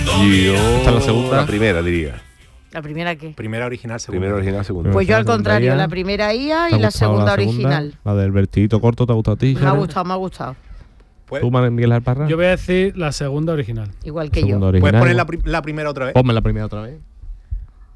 Yo ¿Esta es la segunda? La primera, diría. ¿La primera qué? Primera original, segunda. Primera original, segunda. Pues yo al contrario, IA. la primera IA ¿Te ha y la gustado segunda original. La del vertidito corto, ¿te ha gustado a ti? Me ha Sharon? gustado, me ha gustado. Pues, ¿Tú, Miguel Alparra? Yo voy a decir la segunda original. Igual que Segunda yo. original. ¿puedes poner la primera otra vez? Ponme la primera otra vez.